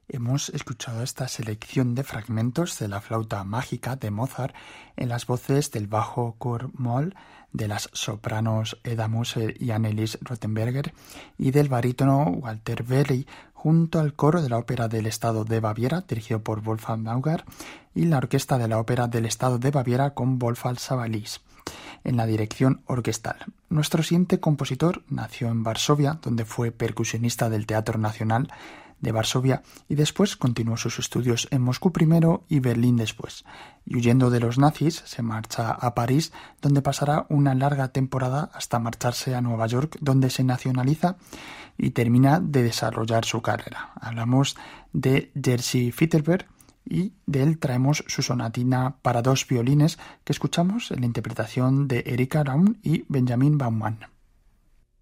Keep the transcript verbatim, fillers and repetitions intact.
Hemos escuchado esta selección de fragmentos de la flauta mágica de Mozart en las voces del bajo Kurt Moll, de las sopranos Eda Moser y Annelies Rothenberger y del barítono Walter Berry, junto al coro de la Ópera del Estado de Baviera, dirigido por Wolfgang Mauger, y la Orquesta de la Ópera del Estado de Baviera con Wolfgang Savalis en la dirección orquestal. Nuestro siguiente compositor nació en Varsovia, donde fue percusionista del Teatro Nacional de Varsovia y después continuó sus estudios en Moscú primero y Berlín después. Y huyendo de los nazis, se marcha a París, donde pasará una larga temporada hasta marcharse a Nueva York, donde se nacionaliza y termina de desarrollar su carrera. Hablamos de Jerzy Fittelberg y de él traemos su sonatina para dos violines que escuchamos en la interpretación de Erika Raum y Benjamin Baumann.